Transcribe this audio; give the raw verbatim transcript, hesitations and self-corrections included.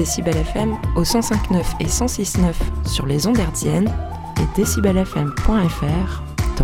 Décibel F M au cent cinq virgule neuf et cent six virgule neuf sur les ondes hertziennes et décibel f m point f r